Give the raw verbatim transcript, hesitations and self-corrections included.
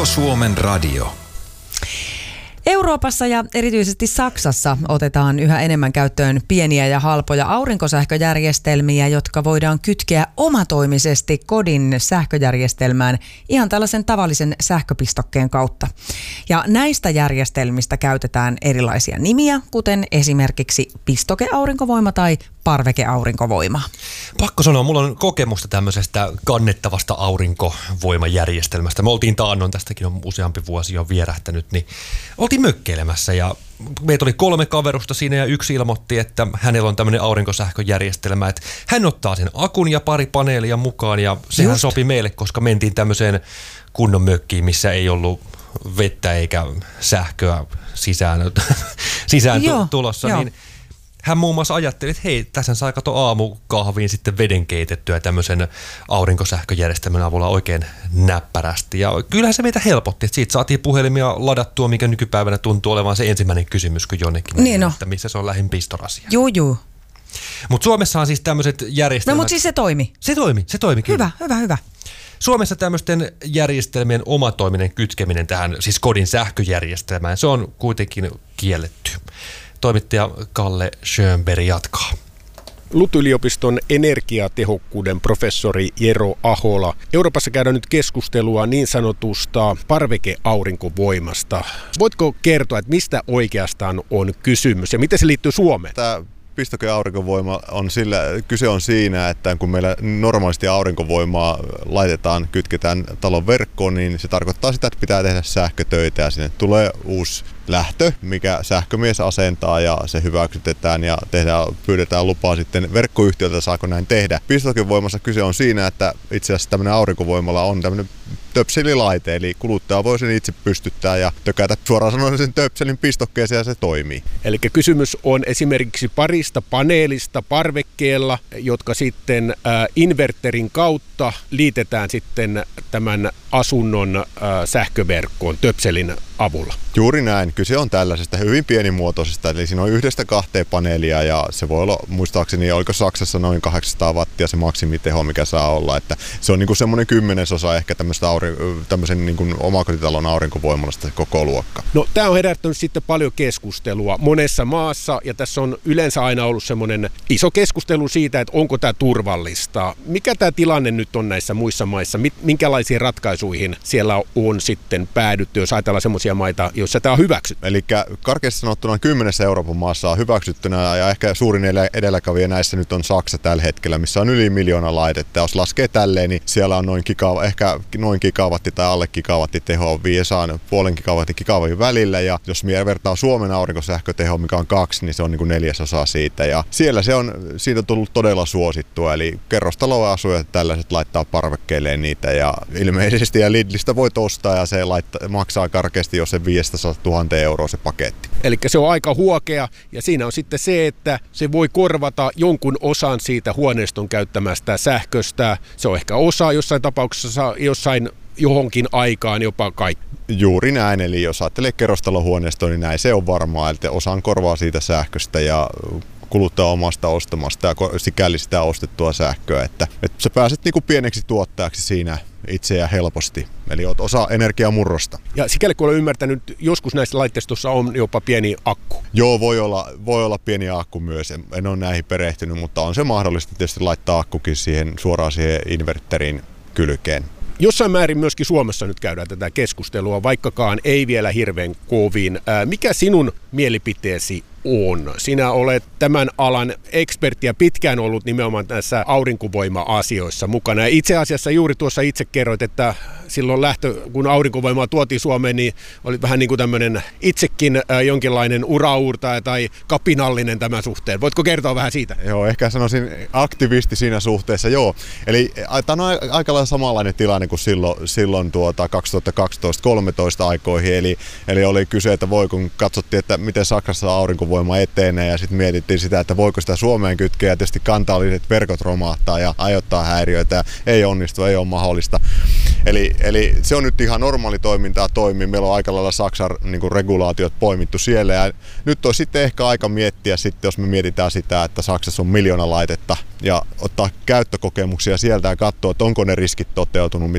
Koko Suomen radio. Euroopassa ja erityisesti Saksassa otetaan yhä enemmän käyttöön pieniä ja halpoja aurinkosähköjärjestelmiä, jotka voidaan kytkeä omatoimisesti kodin sähköjärjestelmään ihan tällaisen tavallisen sähköpistokkeen kautta. Ja näistä järjestelmistä käytetään erilaisia nimiä, kuten esimerkiksi pistokeaurinkovoima tai parvekeaurinkovoima. Pakko sanoa, mulla on kokemusta tämmöisestä kannettavasta aurinkovoimajärjestelmästä. Me oltiin taannoin, tästäkin on useampi vuosi jo vierähtänyt, niin oltiin mökkeilemässä ja meitä oli kolme kaverusta siinä ja yksi ilmoitti, että hänellä on tämmöinen aurinkosähköjärjestelmä, että hän ottaa sen akun ja pari paneelia mukaan ja sehän Just. sopi meille, koska mentiin tämmöiseen kunnon mökkiin, missä ei ollut vettä eikä sähköä sisään, sisään Joo, tulossa, jo. niin hän muun muassa ajatteli, että hei, tässä saa kato aamukahviin sitten veden keitettyä tämmöisen aurinkosähköjärjestelmän avulla oikein näppärästi. Ja kyllähän se meitä helpotti, että siitä saatiin puhelimia ladattua, mikä nykypäivänä tuntuu olevan se ensimmäinen kysymys, kun jonnekin niin näin, että missä se on lähin pistorasia. Juu, juu. Mutta Suomessa on siis tämmöiset järjestelmät. No mutta siis se toimi. Se toimi, se toimi kyllä. Hyvä, hyvä, hyvä. Suomessa tämmöisten järjestelmien omatoiminen kytkeminen tähän, siis kodin sähköjärjestelmään, se on kuitenkin kielletty. Toimittaja Kalle Schönberg jatkaa. L U T-yliopiston energiatehokkuuden professori Jero Ahola. Euroopassa käydään nyt keskustelua niin sanotusta parvekeaurinkovoimasta. Voitko kertoa, että mistä oikeastaan on kysymys ja miten se liittyy Suomeen? Tämä pistokeaurinkovoima on sillä, kyse on siinä, että kun meillä normaalisti aurinkovoimaa laitetaan, kytketään talon verkkoon, niin se tarkoittaa sitä, että pitää tehdä sähkötöitä ja sinne tulee uusi lähtö, mikä sähkömies asentaa ja se hyväksytetään ja tehdään, pyydetään lupaa sitten verkkoyhtiöltä, saako näin tehdä. Pistokevoimassa kyse on siinä, että itse asiassa tämmöinen aurinkovoimala on tämmöinen töpselilaite, eli kuluttaja voi sen itse pystyttää ja tökätä suoraan sanoen sen töpselin pistokkeeseen ja se toimii. Eli kysymys on esimerkiksi parista paneelista parvekkeella, jotka sitten äh, inverterin kautta liitetään sitten tämän asunnon äh, sähköverkkoon töpselin avulla. Juuri näin. Kyse on tällaisesta hyvin pienimuotoisesta, eli siinä on yhdestä kahteen paneelia ja se voi olla, muistaakseni, oliko Saksassa noin kahdeksansataa wattia se maksimiteho, mikä saa olla, että se on niin kuin semmoinen kymmenesosa ehkä tämmöistä aurin, tämmöisen niin kuin omakotitalon aurinkovoimalasta koko luokka. No tämä on herättänyt sitten paljon keskustelua monessa maassa ja tässä on yleensä aina ollut semmoinen iso keskustelu siitä, että onko tämä turvallista. Mikä tämä tilanne nyt on näissä muissa maissa? Minkälaisiin ratkaisuihin siellä on sitten päädytty, jos ajatellaan semmoisia maita, joissa tämä on hyväksytty? Eli karkeasti sanottuna kymmenessä Euroopan maassa on hyväksyttynä ja ehkä suurin edelläkävijä näissä nyt on Saksa tällä hetkellä, missä on yli miljoona laitetta. Jos laskee tälleen, niin siellä on noin giga, ehkä noin gigawatti tai alle gigawatti tehoa viisaan puolen gigawatti gigawattin välillä. Ja jos me vertaa Suomen aurinkosähkötehoa, mikä on kaksi, niin se on niin kuin neljäsosa siitä. Ja siellä se on, siitä on tullut todella suosittua. Eli kerrostaloa asujat tällaiset laittaa parvekkeelleen niitä ja ilmeisesti ja Lidlistä voit ostaa ja se laittaa, maksaa karkeasti jo se viisisataatuhatta euroa se paketti. Eli se on aika huokea ja siinä on sitten se, että se voi korvata jonkun osan siitä huoneiston käyttämästä sähköstä. Se on ehkä osa jossain tapauksessa jossain johonkin aikaan jopa kaikki. Juuri näin, eli jos ajattelee kerrostalohuoneistoa, niin näin se on varmaa, eli osan korvaa siitä sähköstä ja kuluttaa omasta ostamasta ja sikäli sitä ostettua sähköä, että, että sä pääset niinku pieneksi tuottajaksi siinä itse ja helposti. Eli oot osa energiamurrosta. Ja sikäli kun olen ymmärtänyt, joskus näissä laitteistossa on jopa pieni akku. Joo, voi olla, voi olla pieni akku myös. En, en ole näihin perehtynyt, mutta on se mahdollista tietysti laittaa akkukin siihen, suoraan siihen inverterin kylkeen. Jossain määrin myöskin Suomessa nyt käydään tätä keskustelua, vaikkakaan ei vielä hirveän kovin. Ää, mikä sinun mielipiteesi on? Sinä olet tämän alan ekspertti ja pitkään ollut nimenomaan näissä aurinkovoima-asioissa mukana. Ja itse asiassa juuri tuossa itse kerroit, että silloin lähtö, kun aurinkovoimaa tuotiin Suomeen, niin oli vähän niin kuin tämmöinen itsekin äh, jonkinlainen uraurtaja tai kapinallinen tämän suhteen. Voitko kertoa vähän siitä? Joo, ehkä sanoisin aktivisti siinä suhteessa, joo. Eli tämä on aika lailla samanlainen tilanne kuin silloin, silloin tuota kaksituhattakaksitoista kolmetoista aikoihin. Eli, eli oli kyse, että voi kun katsottiin, että miten Saksassa aurinkovoima etenee ja sitten mietittiin sitä, että voiko sitä Suomeen kytkeä ja tietysti kantalliset verkot romahtaa ja aiheuttaa häiriöitä ja ei onnistu, ei ole mahdollista. Eli, eli se on nyt ihan normaali toimintaa toimii. Meillä on aika lailla Saksan niin kuin regulaatiot poimittu siellä ja nyt on sitten ehkä aika miettiä sitten, jos me mietitään sitä, että Saksassa on miljoona laitetta ja ottaa käyttökokemuksia sieltä ja katsoa, että onko ne riskit toteutunut,